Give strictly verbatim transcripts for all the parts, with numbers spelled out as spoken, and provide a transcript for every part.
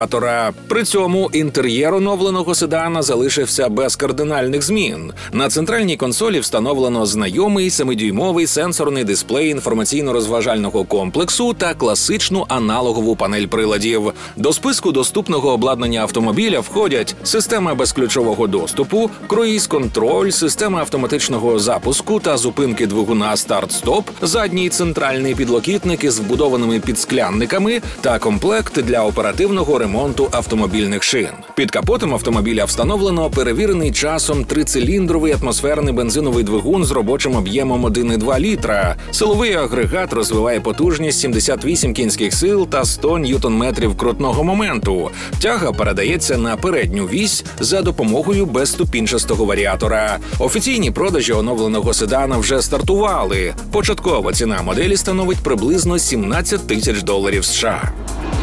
При цьому інтер'єр оновленого седана залишився без кардинальних змін. На центральній консолі встановлено знайомий семидюймовий сенсорний дисплей інформаційно-розважального комплексу та класичну аналогову панель приладів. До списку доступного обладнання автомобіля входять система безключового доступу, круїз-контроль, система автоматичного запуску та зупинки двигуна старт-стоп, задній центральний підлокітник із вбудованими підсклянниками та комплект для оперативного ремонту ремонту автомобільних шин. Під капотом автомобіля встановлено перевірений часом трициліндровий атмосферний бензиновий двигун з робочим об'ємом один цілих два літра. Силовий агрегат розвиває потужність сімдесят вісім кінських сил та сто ньютон-метрів крутного моменту. Тяга передається на передню вісь за допомогою безступінчастого варіатора. Офіційні продажі оновленого седана вже стартували. Початкова ціна моделі становить приблизно сімнадцять тисяч доларів США.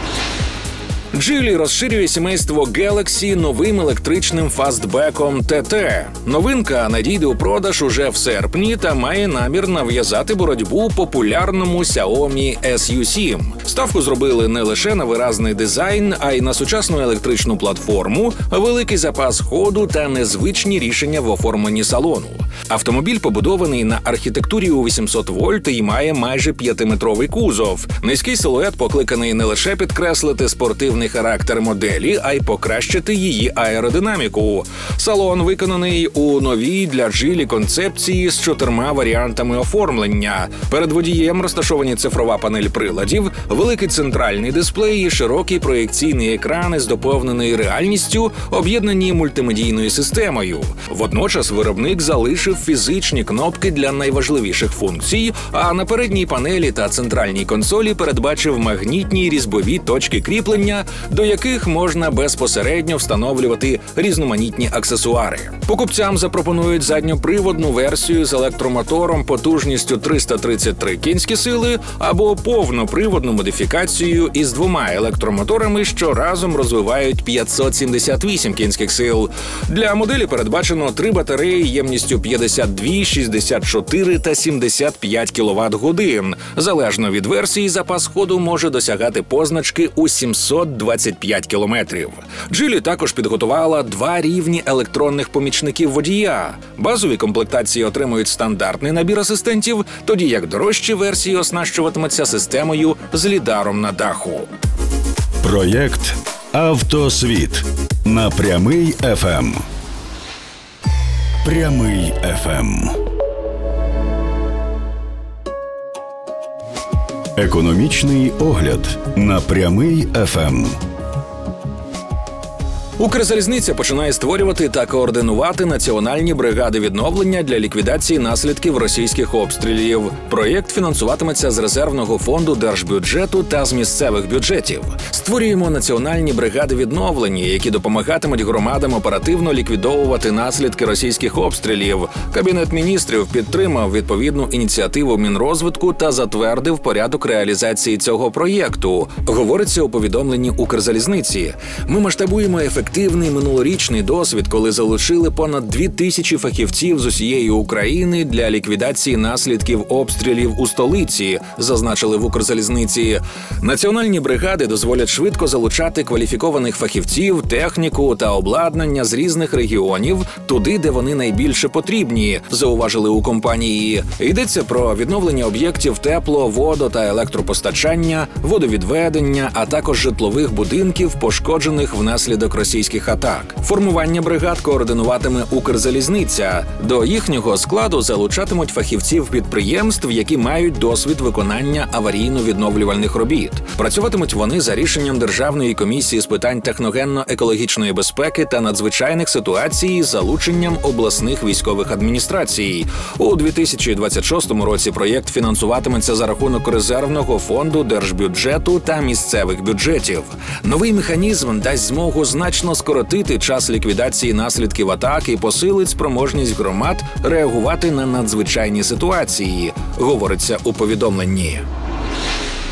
Geely розширює сімейство Galaxy новим електричним фастбеком Ті Ті. Новинка надійде у продаж уже в серпні та має намір нав'язати боротьбу популярному Xiaomi Ес Ю сім. Ставку зробили не лише на виразний дизайн, а й на сучасну електричну платформу, великий запас ходу та незвичні рішення в оформленні салону. Автомобіль побудований на архітектурі у вісімсот вольт і має майже п'ятиметровий кузов. Низький силует покликаний не лише підкреслити спортивний характер моделі, а й покращити її аеродинаміку. Салон виконаний у новій для Geely концепції з чотирма варіантами оформлення. Перед водієм розташовані цифрова панель приладів, великий центральний дисплей і широкий проєкційний екран із доповненою реальністю, об'єднані мультимедійною системою. Водночас виробник залишив фізичні кнопки для найважливіших функцій, а на передній панелі та центральній консолі передбачив магнітні різьбові точки кріплення, до яких можна безпосередньо встановлювати різноманітні аксесуари. Покупцям запропонують задньоприводну версію з електромотором потужністю триста тридцять три кінські сили або повноприводну модифікацію із двома електромоторами, що разом розвивають п'ятсот сімдесят вісім кінських сил. Для моделі передбачено три батареї ємністю п'ятдесят два, шістдесят чотири та сімдесят п'ять кіловат-годин. Залежно від версії, запас ходу може досягати позначки у сімсот двадцять п'ять кілометрів. Geely також підготувала два рівні електронних помічників водія. Базові комплектації отримують стандартний набір асистентів, тоді як дорожчі версії оснащуватимуться системою з лідаром на даху. Проєкт «Автосвіт» на Прямий еф ем. Прямий еф ем. Економічний огляд на Прямий еф ем. Укрзалізниця починає створювати та координувати національні бригади відновлення для ліквідації наслідків російських обстрілів. Проєкт фінансуватиметься з резервного фонду держбюджету та з місцевих бюджетів. Створюємо національні бригади відновлення, які допомагатимуть громадам оперативно ліквідовувати наслідки російських обстрілів. Кабінет міністрів підтримав відповідну ініціативу Мінрозвитку та затвердив порядок реалізації цього проєкту. Говориться у повідомленні Укрзалізниці. Ми масштабуємо ефективність Ефективний минулорічний досвід, коли залучили понад дві тисячі фахівців з усієї України для ліквідації наслідків обстрілів у столиці, зазначили в Укрзалізниці. Національні бригади дозволять швидко залучати кваліфікованих фахівців, техніку та обладнання з різних регіонів туди, де вони найбільше потрібні, зауважили у компанії. Йдеться про відновлення об'єктів тепло-, водо- та електропостачання, водовідведення, а також житлових будинків, пошкоджених внаслідок російських атак. Формування бригад координуватиме Укрзалізниця. До їхнього складу залучатимуть фахівців підприємств, які мають досвід виконання аварійно-відновлювальних робіт. Працюватимуть вони за рішенням Державної комісії з питань техногенно-екологічної безпеки та надзвичайних ситуацій з залученням обласних військових адміністрацій. У дві тисячі двадцять шостому році проєкт фінансуватиметься за рахунок резервного фонду держбюджету та місцевих бюджетів. Новий механізм дасть змогу значно скоротити час ліквідації наслідків атак і посилить спроможність громад реагувати на надзвичайні ситуації, говориться у повідомленні.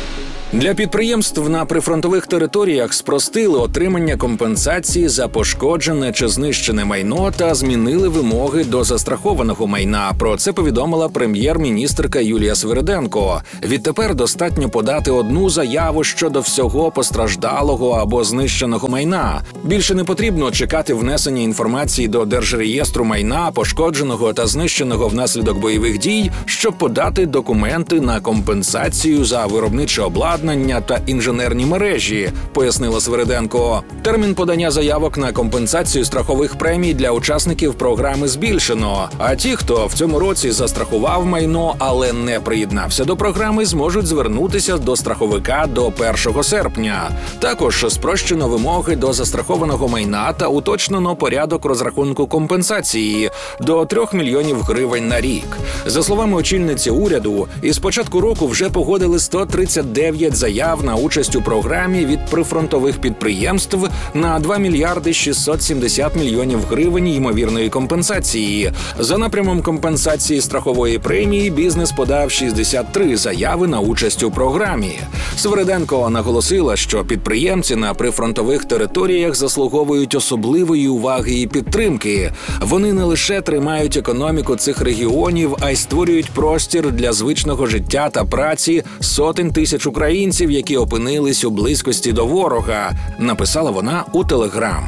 Для підприємств на прифронтових територіях спростили отримання компенсації за пошкоджене чи знищене майно та змінили вимоги до застрахованого майна. Про це повідомила прем'єр-міністерка Юлія Свириденко. Відтепер достатньо подати одну заяву щодо всього постраждалого або знищеного майна. Більше не потрібно чекати внесення інформації до Держреєстру майна, пошкодженого та знищеного внаслідок бойових дій, щоб подати документи на компенсацію за виробниче обладнання та інженерні мережі, пояснила Свириденко. Термін подання заявок на компенсацію страхових премій для учасників програми збільшено, а ті, хто в цьому році застрахував майно, але не приєднався до програми, зможуть звернутися до страховика до першого серпня. Також спрощено вимоги до застрахованого майна та уточнено порядок розрахунку компенсації до трьох мільйонів гривень на рік. За словами очільниці уряду, із початку року вже погодили сто тридцять дев'ять заяв на участь у програмі від прифронтових підприємств на два мільярди шістсот сімдесят мільйонів гривень ймовірної компенсації. За напрямом компенсації страхової премії бізнес подав шістдесят три заяви на участь у програмі. Свириденко наголосила, що підприємці на прифронтових територіях заслуговують особливої уваги і підтримки. Вони не лише тримають економіку цих регіонів, а й створюють простір для звичного життя та праці сотень тисяч українців, які опинились у близькості до ворога, написала вона у Телеграм.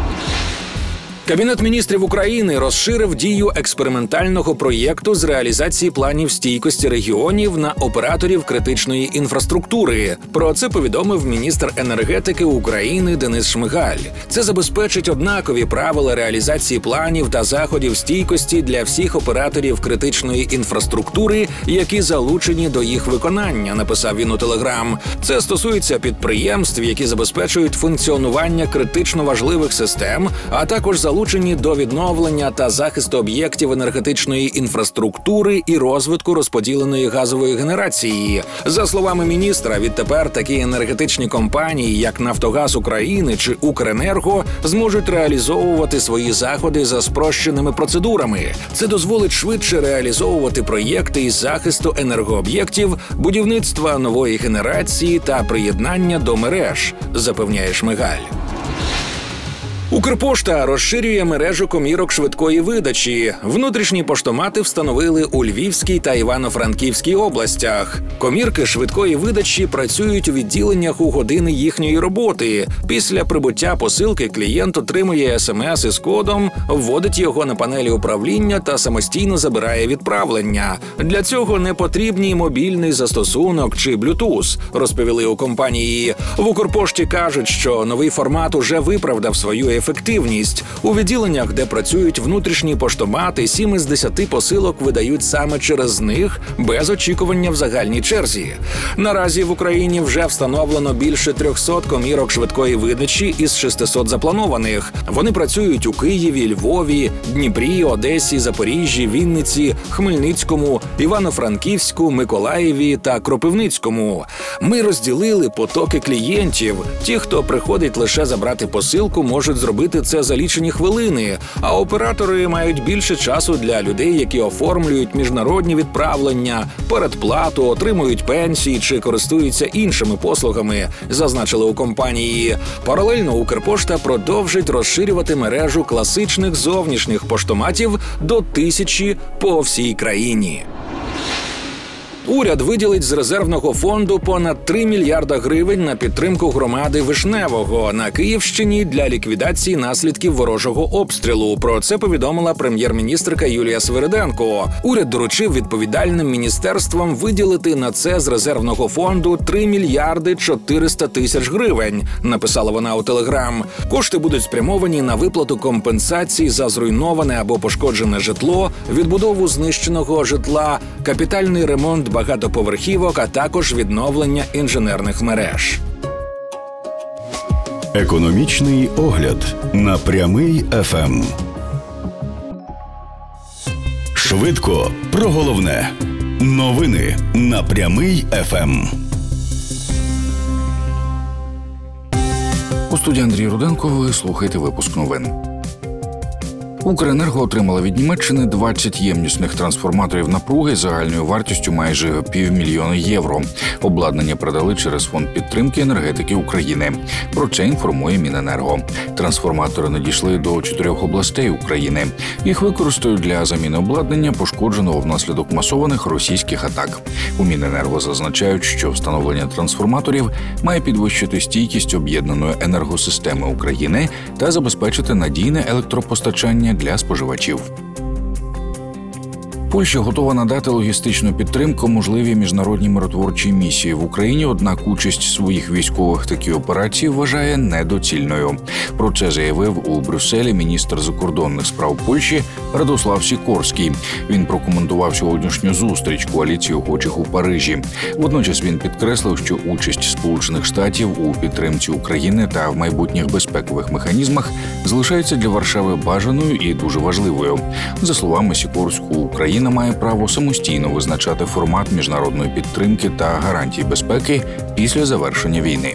Кабінет міністрів України розширив дію експериментального проєкту з реалізації планів стійкості регіонів на операторів критичної інфраструктури. Про це повідомив міністр енергетики України Денис Шмигаль. Це забезпечить однакові правила реалізації планів та заходів стійкості для всіх операторів критичної інфраструктури, які залучені до їх виконання, написав він у Телеграм. Це стосується підприємств, які забезпечують функціонування критично важливих систем, а також залучені до відновлення та захисту об'єктів енергетичної інфраструктури і розвитку розподіленої газової генерації. За словами міністра, відтепер такі енергетичні компанії, як «Нафтогаз України» чи «Укренерго», зможуть реалізовувати свої заходи за спрощеними процедурами. Це дозволить швидше реалізовувати проєкти із захисту енергооб'єктів, будівництва нової генерації та приєднання до мереж, запевняє Шмигаль. Укрпошта розширює мережу комірок швидкої видачі. Внутрішні поштомати встановили у Львівській та Івано-Франківській областях. Комірки швидкої видачі працюють у відділеннях у години їхньої роботи. Після прибуття посилки клієнт отримує смс із кодом, вводить його на панелі управління та самостійно забирає відправлення. Для цього не потрібні мобільний застосунок чи Bluetooth, розповіли у компанії. В Укрпошті кажуть, що новий формат уже виправдав свою ефективність. Ефективність. У відділеннях, де працюють внутрішні поштомати, сім із десяти посилок видають саме через них, без очікування в загальній черзі. Наразі в Україні вже встановлено більше трьохсот комірок швидкої видачі із шестисот запланованих. Вони працюють у Києві, Львові, Дніпрі, Одесі, Запоріжжі, Вінниці, Хмельницькому, Івано-Франківську, Миколаєві та Кропивницькому. Ми розділили потоки клієнтів. Ті, хто приходить лише забрати посилку, можуть зробити Робити це за лічені хвилини, а оператори мають більше часу для людей, які оформлюють міжнародні відправлення, передплату, отримують пенсії чи користуються іншими послугами, зазначили у компанії. Паралельно Укрпошта продовжить розширювати мережу класичних зовнішніх поштоматів до тисячі по всій країні. Уряд виділить з резервного фонду понад три мільярда гривень на підтримку громади Вишневого на Київщині для ліквідації наслідків ворожого обстрілу. Про це повідомила прем'єр-міністерка Юлія Свириденко. Уряд доручив відповідальним міністерствам виділити на це з резервного фонду три мільярди чотириста тисяч гривень, написала вона у Телеграм. Кошти будуть спрямовані на виплату компенсацій за зруйноване або пошкоджене житло, відбудову знищеного житла, капітальний ремонт багатоповерхівок, а також відновлення інженерних мереж. Економічний огляд на Прямий еф ем. Швидко про головне. Новини на Прямий еф ем. У студії Андрій Руденко ви слухаєте випуск новин. Укренерго отримала від Німеччини двадцять ємнісних трансформаторів напруги загальною вартістю майже півмільйона євро. Обладнання продали через Фонд підтримки енергетики України. Про це інформує Міненерго. Трансформатори надійшли до чотирьох областей України. Їх використають для заміни обладнання, пошкодженого внаслідок масованих російських атак. У Міненерго зазначають, що встановлення трансформаторів має підвищити стійкість об'єднаної енергосистеми України та забезпечити надійне електропостачання для споживачів. Польща готова надати логістичну підтримку можливій міжнародній миротворчій місії в Україні, однак участь своїх військових в такій операції вважає недоцільною. Про це заявив у Брюсселі міністр закордонних справ Польщі Радослав Сікорський. Він прокоментував сьогоднішню зустріч коаліції охочих у Парижі. Водночас він підкреслив, що участь Сполучених Штатів у підтримці України та в майбутніх безпекових механізмах залишається для Варшави бажаною і дуже важливою. За словами Сікорського, Україна має право самостійно визначати формат міжнародної підтримки та гарантій безпеки після завершення війни.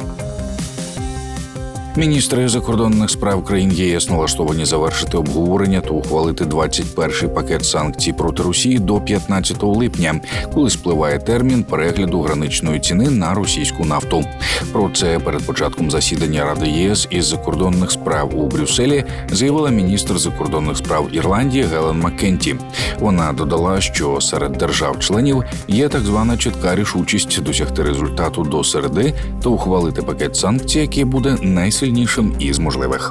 Міністри закордонних справ країн ЄС налаштовані завершити обговорення та ухвалити двадцять перший пакет санкцій проти Росії до п'ятнадцятого липня, коли спливає термін перегляду граничної ціни на російську нафту. Про це перед початком засідання Ради ЄС із закордонних справ у Брюсселі заявила міністр закордонних справ Ірландії Гелен Маккенті. Вона додала, що серед держав-членів є так звана чітка рішучість досягти результату до середи та ухвалити пакет санкцій, який буде найсильнішим Найсильнішим із можливих.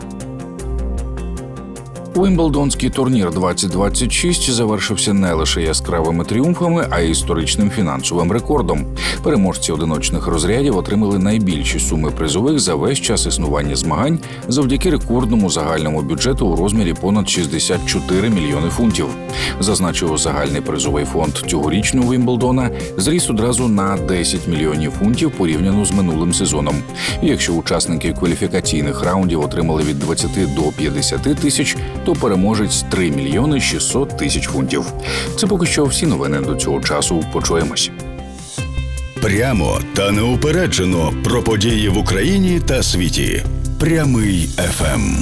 Уімблдонський турнір двадцять двадцять шість завершився не лише яскравими тріумфами, а й історичним фінансовим рекордом. Переможці одиночних розрядів отримали найбільші суми призових за весь час існування змагань завдяки рекордному загальному бюджету у розмірі понад шістдесят чотири мільйони фунтів. Зазначив, загальний призовий фонд цьогорічного Уімблдона зріс одразу на десять мільйонів фунтів порівняно з минулим сезоном. І якщо учасники кваліфікаційних раундів отримали від двадцяти до п'ятдесяти тисяч, то переможець три мільйони шістсот тисяч фунтів. Це поки що всі новини до цього часу. Почуємось. Прямо та неупереджено про події в Україні та світі. Прямий еф ем.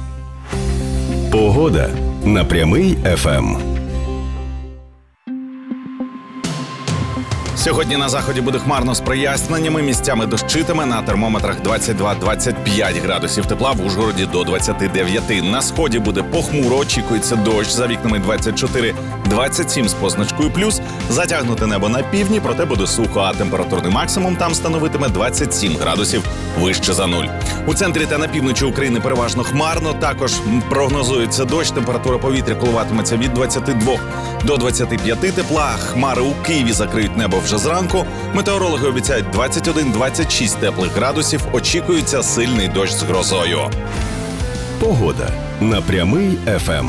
Погода на Прямий еф ем. Сьогодні на заході буде хмарно з проясненнями, місцями дощитиме, на термометрах двадцять два - двадцять п'ять градусів тепла, в Ужгороді до двадцяти дев'яти. На сході буде похмуро, очікується дощ, за вікнами двадцять чотири - двадцять сім з позначкою плюс. Затягнуте небо на півдні, проте буде сухо, а температурний максимум там становитиме двадцять сім градусів вище за нуль. У центрі та на півночі України переважно хмарно, також прогнозується дощ, температура повітря коливатиметься від двадцяти двох до двадцяти п'яти тепла, хмари у Києві закриють небо вже зранку. Метеорологи обіцяють двадцять один - двадцять шість теплих градусів, очікується сильний дощ з грозою. Погода на Прямий еф ем.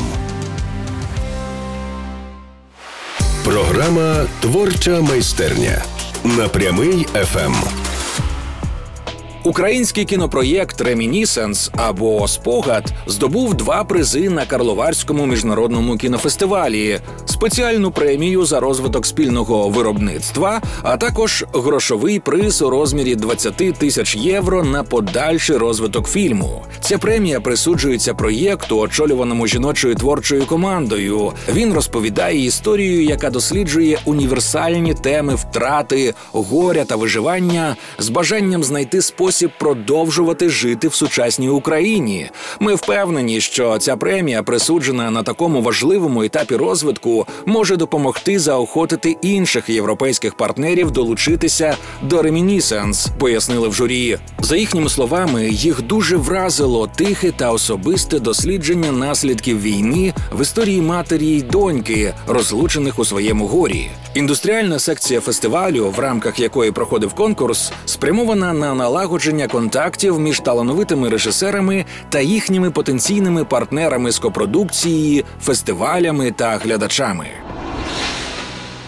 Програма «Творча майстерня» на Прямий еф ем. Український кінопроєкт «Ремінісенс» або «Спогад» здобув два призи на Карловарському міжнародному кінофестивалі, спеціальну премію за розвиток спільного виробництва, а також грошовий приз у розмірі двадцять тисяч євро на подальший розвиток фільму. Ця премія присуджується проєкту, очолюваному жіночою творчою командою. Він розповідає історію, яка досліджує універсальні теми втрати, горя та виживання з бажанням знайти спосіб продовжувати жити в сучасній Україні. Ми впевнені, що ця премія, присуджена на такому важливому етапі розвитку, може допомогти заохотити інших європейських партнерів долучитися до «Ремінісенс», пояснили в журі. За їхніми словами, їх дуже вразило тихе та особисте дослідження наслідків війни в історії матері й доньки, розлучених у своєму горі. Індустріальна секція фестивалю, в рамках якої проходив конкурс, спрямована на налагодження контактів між талановитими режисерами та їхніми потенційними партнерами з копродукції, фестивалями та глядачами.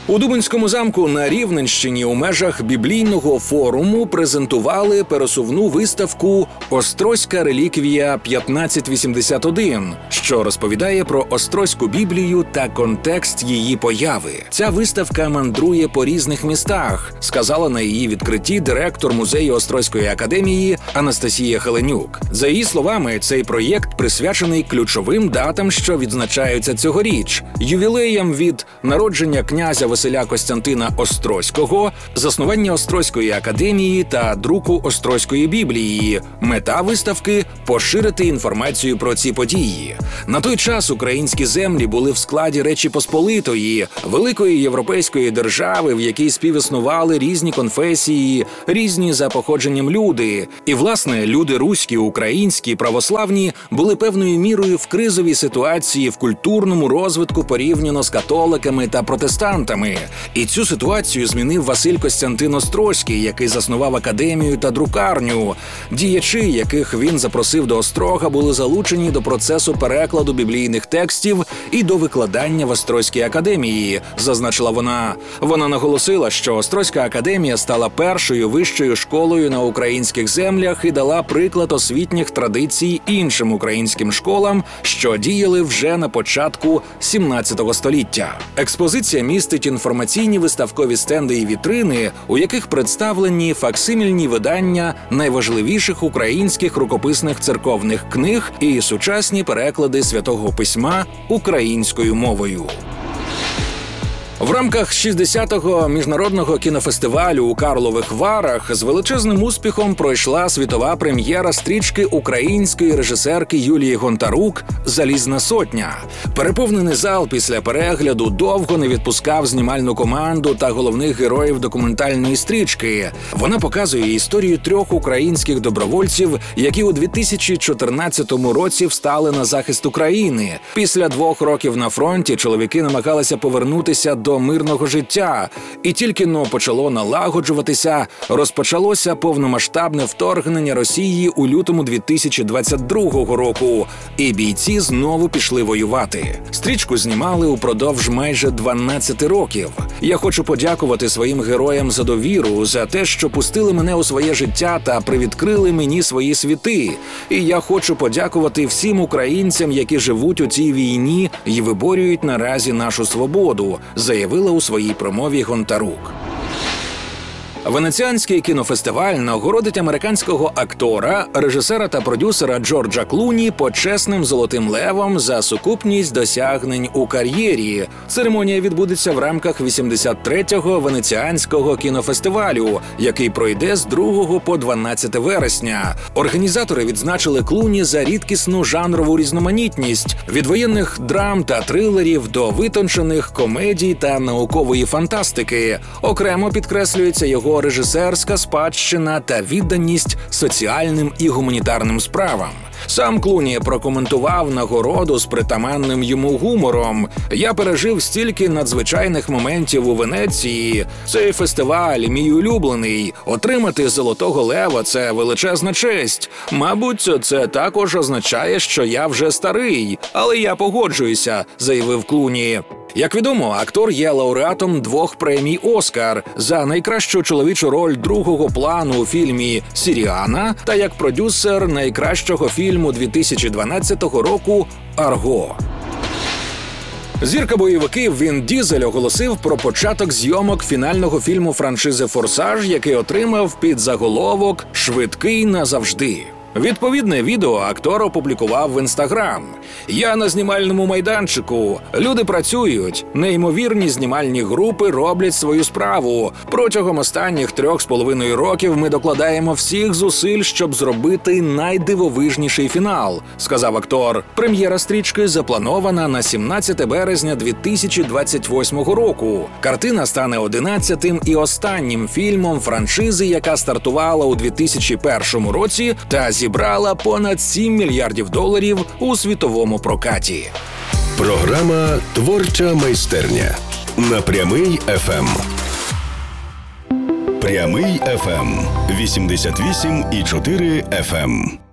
У Дубинському замку на Рівненщині у межах біблійного форуму презентували пересувну виставку «Острозька реліквія п'ятнадцять вісімдесят один», що розповідає про Острозьку Біблію та контекст її появи. Ця виставка мандрує по різних містах, сказала на її відкритті директор музею Острозької академії Анастасія Хеленюк. За її словами, цей проєкт присвячений ключовим датам, що відзначаються цьогоріч: ювілеям від народження князя Василя Костянтина Острозького, заснування Острозької академії та друку Острозької Біблії. Мета виставки – поширити інформацію про ці події. На той час українські землі були в складі Речі Посполитої, великої європейської держави, в якій співіснували різні конфесії, різні за походженням люди. І, власне, люди руські, українські, православні були певною мірою в кризовій ситуації в культурному розвитку порівняно з католиками та протестантами. І цю ситуацію змінив Василь Костянтин Острозький, який заснував академію та друкарню. Діячі, яких він запросив до Острога, були залучені до процесу перекладу біблійних текстів і до викладання в Острозькій академії, зазначила вона. Вона наголосила, що Острозька академія стала першою вищою школою на українських землях і дала приклад освітніх традицій іншим українським школам, що діяли вже на початку сімнадцятого століття. Експозиція містить інформаційні виставкові стенди і вітрини, у яких представлені факсимільні видання найважливіших українських рукописних церковних книг і сучасні переклади Святого Письма українською мовою. В рамках шістдесятого міжнародного кінофестивалю у Карлових Варах з величезним успіхом пройшла світова прем'єра стрічки української режисерки Юлії Гонтарук «Залізна сотня». Переповнений зал після перегляду довго не відпускав знімальну команду та головних героїв документальної стрічки. Вона показує історію трьох українських добровольців, які у дві тисячі чотирнадцятому році встали на захист України. Після двох років на фронті чоловіки намагалися повернутися до до мирного життя. І тільки но почало налагоджуватися, розпочалося повномасштабне вторгнення Росії у лютому дві тисячі двадцять другого року, і бійці знову пішли воювати. Стрічку знімали упродовж майже дванадцяти років. Я хочу подякувати своїм героям за довіру, за те, що пустили мене у своє життя та привідкрили мені свої світи. І я хочу подякувати всім українцям, які живуть у цій війні і виборюють наразі нашу свободу, заявила у своїй промові Гонтарук. Венеціанський кінофестиваль нагородить американського актора, режисера та продюсера Джорджа Клуні почесним «Золотим левом» за сукупність досягнень у кар'єрі. Церемонія відбудеться в рамках вісімдесят третього Венеціанського кінофестивалю, який пройде з другого по дванадцяте вересня. Організатори відзначили Клуні за рідкісну жанрову різноманітність – від воєнних драм та трилерів до витончених комедій та наукової фантастики. Окремо підкреслюється його режисерська спадщина та відданість соціальним і гуманітарним справам. Сам Клуні прокоментував нагороду з притаманним йому гумором. «Я пережив стільки надзвичайних моментів у Венеції. Цей фестиваль мій улюблений. Отримати «Золотого лева» – це величезна честь. Мабуть, це також означає, що я вже старий. Але я погоджуюся», – заявив Клуні. Як відомо, актор є лауреатом двох премій «Оскар» за найкращу чоловічу роль другого плану у фільмі «Сіріана» та як продюсер найкращого фільму дві тисячі дванадцятого року «Арго». Зірка бойовиків Він Дізель оголосив про початок зйомок фінального фільму франшизи «Форсаж», який отримав підзаголовок «Швидкий назавжди». Відповідне відео актор опублікував в Інстаграм. «Я на знімальному майданчику. Люди працюють. Неймовірні знімальні групи роблять свою справу. Протягом останніх трьох з половиною років ми докладаємо всіх зусиль, щоб зробити найдивовижніший фінал», – сказав актор. Прем'єра стрічки запланована на сімнадцяте березня дві тисячі двадцять восьмого року. Картина стане одинадцятим і останнім фільмом франшизи, яка стартувала у дві тисячі першому році та зібрала понад сім мільярдів доларів у світовому прокаті. Програма «Творча майстерня» на Прямий еф ем. Прямий еф ем. вісімдесят вісім і чотири еф ем.